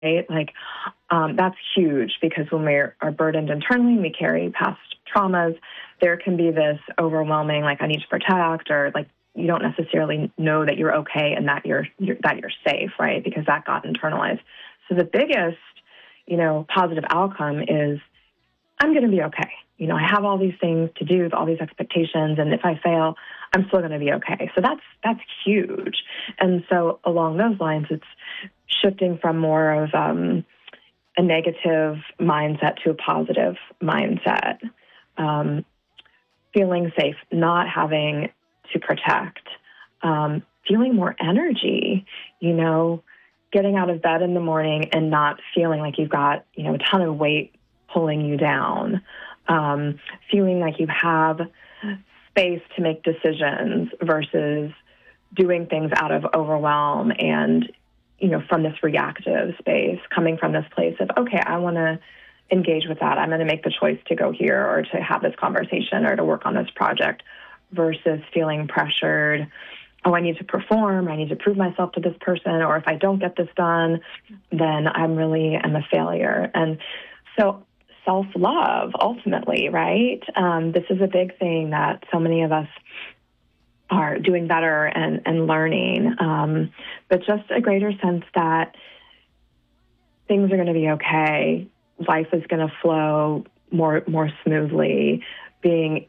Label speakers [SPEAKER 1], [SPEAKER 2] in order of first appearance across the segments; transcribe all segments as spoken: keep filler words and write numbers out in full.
[SPEAKER 1] right? Like, um, that's huge because when we are burdened internally, we carry past traumas, there can be this overwhelming, like, I need to protect, or like, you don't necessarily know that you're okay and that you're, you're that you're safe, right? Because that got internalized. So the biggest, you know, positive outcome is I'm going to be okay. You know, I have all these things to do, all these expectations, and if I fail, I'm still going to be okay. So that's that's huge. And so along those lines, it's shifting from more of um, a negative mindset to a positive mindset, um, feeling safe, not having to protect, um, feeling more energy, you know, getting out of bed in the morning and not feeling like you've got, you know, a ton of weight pulling you down, um, feeling like you have space to make decisions versus doing things out of overwhelm and, you know, from this reactive space, coming from this place of, okay, I want to engage with that. I'm going to make the choice to go here or to have this conversation or to work on this project versus feeling pressured. Oh, I need to perform. I need to prove myself to this person. Or if I don't get this done, then I'm really am a failure. And so self-love, ultimately, right? Um, this is a big thing that so many of us are doing better and, and learning, um, but just a greater sense that things are going to be okay. Life is going to flow more more smoothly, being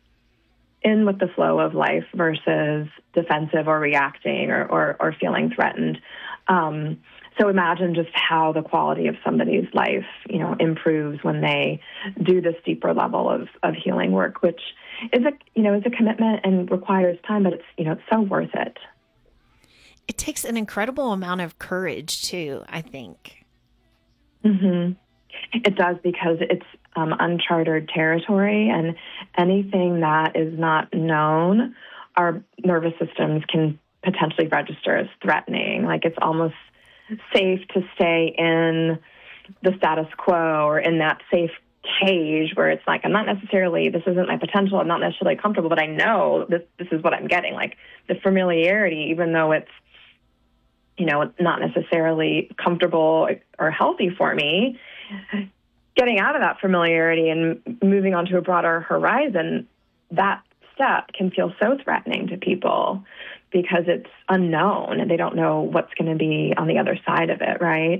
[SPEAKER 1] in with the flow of life versus defensive or reacting or, or, or feeling threatened. Um, so imagine just how the quality of somebody's life, you know, improves when they do this deeper level of, of healing work, which is a, you know, is a commitment and requires time, but it's, you know, it's so worth it.
[SPEAKER 2] It takes an incredible amount of courage too, I think.
[SPEAKER 1] Mm-hmm. It does, because it's um, uncharted territory, and anything that is not known, our nervous systems can potentially register as threatening. Like, it's almost safe to stay in the status quo or in that safe cage where it's like, I'm not necessarily, this isn't my potential, I'm not necessarily comfortable, but I know this, this is what I'm getting. Like, the familiarity, even though it's, you know, not necessarily comfortable or healthy for me, getting out of that familiarity and moving onto a broader horizon, that step can feel so threatening to people because it's unknown and they don't know what's going to be on the other side of it, right?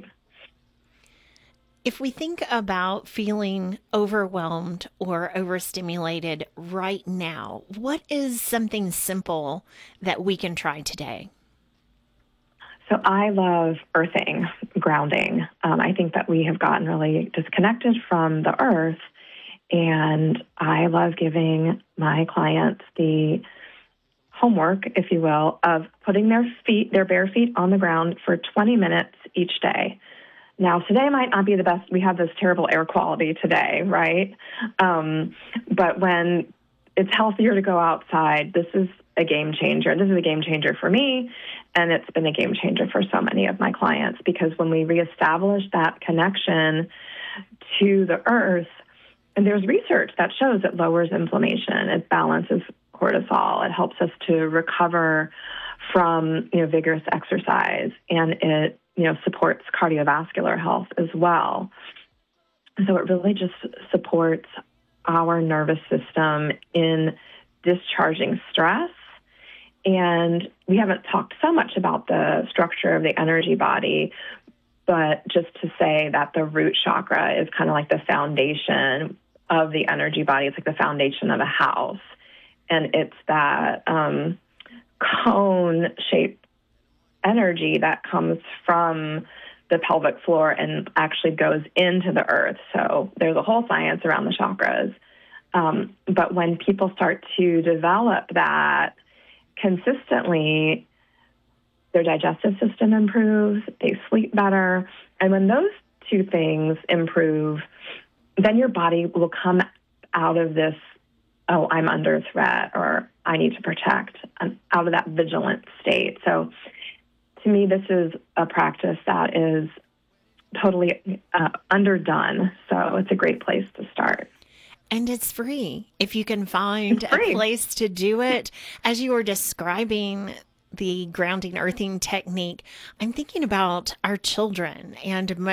[SPEAKER 2] If we think about feeling overwhelmed or overstimulated right now, what is something simple that we can try today?
[SPEAKER 1] So I love earthing, grounding. Um, I think that we have gotten really disconnected from the earth, and I love giving my clients the homework, if you will, of putting their feet, their bare feet on the ground for twenty minutes each day. Now, today might not be the best. We have this terrible air quality today, right? Um, but when it's healthier to go outside, this is a game changer. This is a game changer for me, and it's been a game changer for so many of my clients, because when we reestablish that connection to the earth, and there's research that shows it lowers inflammation, it balances cortisol, it helps us to recover from, you know, vigorous exercise, and it, you know, supports cardiovascular health as well. So it really just supports our nervous system in discharging stress. And we haven't talked so much about the structure of the energy body, but just to say that the root chakra is kind of like the foundation of the energy body. It's like the foundation of a house. And it's that um, cone-shaped energy that comes from the pelvic floor and actually goes into the earth. So there's a whole science around the chakras. Um, but when people start to develop that consistently, their digestive system improves, they sleep better. And when those two things improve, then your body will come out of this, oh, I'm under threat, or I need to protect, um, out of that vigilant state. So to me, this is a practice that is totally uh, underdone. So it's a great place to start.
[SPEAKER 2] And it's free. If you can find a
[SPEAKER 1] free.
[SPEAKER 2] place to do it, as you were describing the grounding earthing technique, I'm thinking about our children and